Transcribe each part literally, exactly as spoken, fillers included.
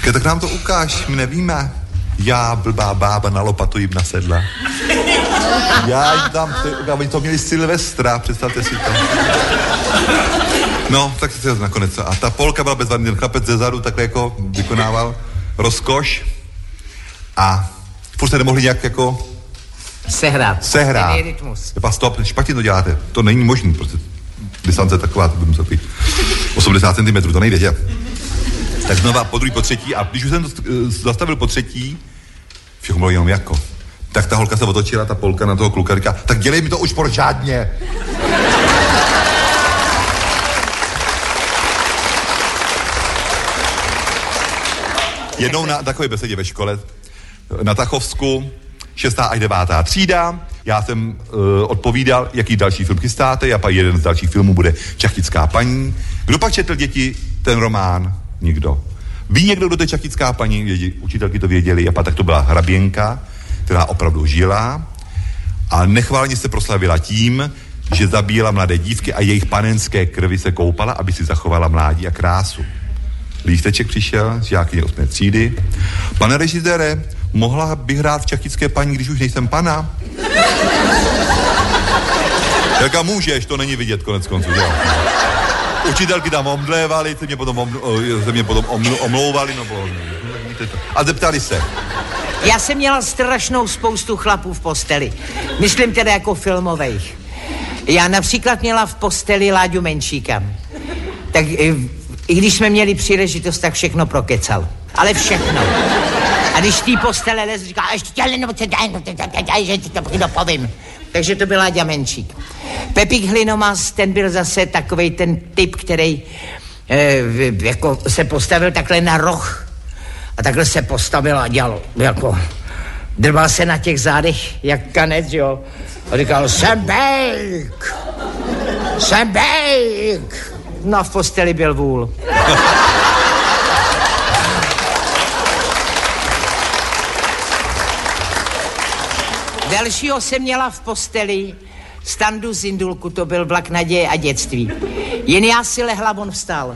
Říká, tak nám to ukáž, my nevíme. Já, blbá bába, na lopatu jim nasedla. Já jim tam, oni to měli Silvestra, představte si to. No, tak se to nakonec. A ta Polka byla bezvadný, ten chlapec ze zadu takhle jako vykonával rozkoš a furt se nemohli nějak jako sehrát. Sehrát. Jepa, stop, špatně to děláte. To není možný, prostě. Distance taková, to by musel být osmdesát centimetrů, to nejde, že? Tak znova po druhý, po třetí a když už jsem to zastavil po třetí, všechno bylo jenom jako. Tak ta holka se otočila, ta Polka na toho kluka říká, tak dělej mi to už pořádně. Jednou na takové besedě ve škole, na Tachovsku, šestá až devátá třída, já jsem uh, odpovídal, jaký další film chystáte, a pak jeden z dalších filmů bude Čachtická paní. Kdo pak četl, děti, ten román? Nikdo. Ví někdo, kdo to je Čachtická paní? Vědí, učitelky to věděli, a pak tak to byla hraběnka, která opravdu žila a nechválně se proslavila tím, že zabíjela mladé dívky a jejich panenské krvi se koupala, aby si zachovala mládí a krásu. Lísteček přišel z žákyně osmé třídy. Pane režisére, mohla bych hrát v Čachtické paní, když už nejsem pana? Jaká můžeš, to není vidět konec konců, že? Učitelky tam omdlévali, se mě potom, omdl, se mě potom omdl, omlouvali, no bylo, a zeptali se. Já jsem měla strašnou spoustu chlapů v posteli. Myslím teda jako filmových. Já například měla v posteli Láďu Menšíka. Tak i když jsme měli příležitost, tak všechno prokecal. Ale všechno. A když tý postele lez, říká, a ještě těle, nebo že ti to povím. Takže to byl Láďa Menšík. Pepík Hlinomas, ten byl zase takovej ten typ, který eh, jako se postavil takhle na roh. A takhle se postavil a dělal, jako, drbal se na těch zádech, jak kanec, jo. A říkal, jsem bejk, jsem bejk. No a v posteli byl vůl. Dalšího jsem měla v posteli Standu Zindulku, to byl Vlak naděje a dětství. Jen já si lehla, on vstal.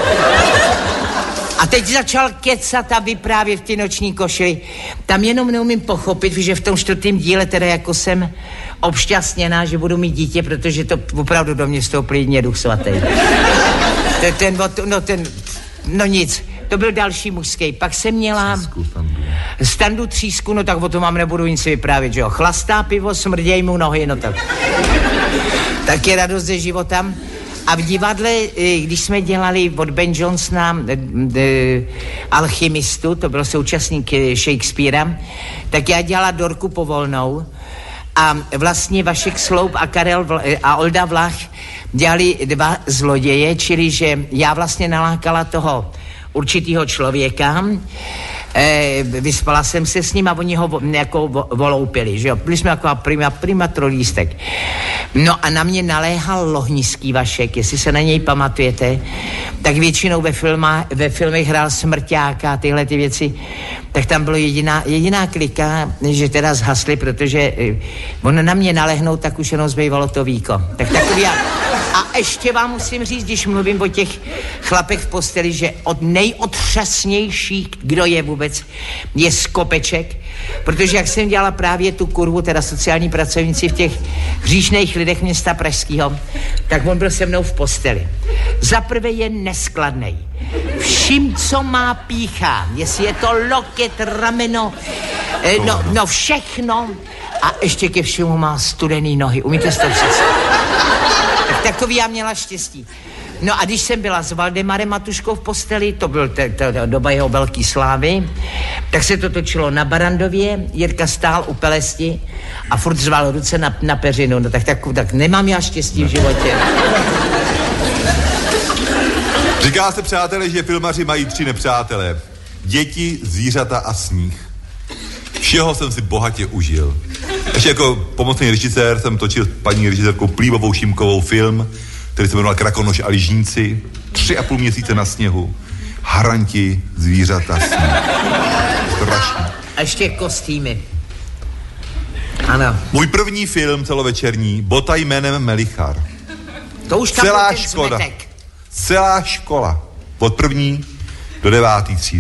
A teď začal kecat a vyprávět v ty noční košili. Tam jenom neumím pochopit, že v tom čtvrtém díle teda jako jsem obšťastněná, že budu mít dítě, protože to opravdu do mě vstoupil jedině Duch svatý. Ten, ten, no ten, no nic, to byl další mužský. Pak jsem měla Třísku, Standu Třísku, no tak o tom vám nebudu nic vyprávět, že jo. Chlastá pivo, smrděj mu nohy, no tak. Tak je radost ze života. A v divadle, když jsme dělali od Ben Johnsona e, Alchymistu, to byl současník Shakespearea, tak já dělala Dorku Povolnou a vlastně Vašek Sloup a Karel Vl- a Olda Vlach dělali dva zloděje, čili že já vlastně nalákala toho určitýho člověka, e, vyspala jsem se s ním a oni ho jako voloupili, že jo, byli jsme jako prima, prima trolístek. No a na mě naléhal Lohnický Vašek, jestli se na něj pamatujete, tak většinou ve, filma, ve filmech hrál Smrťáka a tyhle ty věci, tak tam bylo jediná, jediná klika, že teda zhasli, protože on na mě nalehnou, tak už jenom zbývalo to víko. Tak takový já. A ještě vám musím říct, když mluvím o těch chlapech v posteli, že od nejotřasnější, kdo je vůbec, je Skopeček, protože jak jsem dělala právě tu kurvu, teda sociální pracovníci v těch hříšných lidech města pražského, tak on byl se mnou v posteli. Za prvé je neskladnej. Vším, co má, píchá. Jestli je to loket, rameno, eh, no, no všechno. A ještě ke všemu má studený nohy. Umíte si to představit? Tak takový já měla štěstí. No a když jsem byla s Valdemarem Matuškou v posteli, to byl ta doba jeho velký slávy, tak se to točilo na Barandově, Jirka stál u Pelesti a furt zval ruce na, na peřinu. No tak, tak, tak nemám já štěstí v životě. Říká se, přátelé, že filmaři mají tři nepřátelé. Děti, zvířata a sníh. Všeho jsem si bohatě užil. Ještě jako pomocný režisér jsem točil s paní režisérkou Plívovou Šimkovou film, který se jmenoval Krakonoš a Ližníci. Tři a půl měsíce na sněhu. Haranti, zvířata, sníh. Strašný. A ještě kostýmy. Ano. Můj první film celovečerní, Bota jménem Melichar. To už tam celá byl ten škoda. zmetek. Celá škola. Od první do devátý třídy.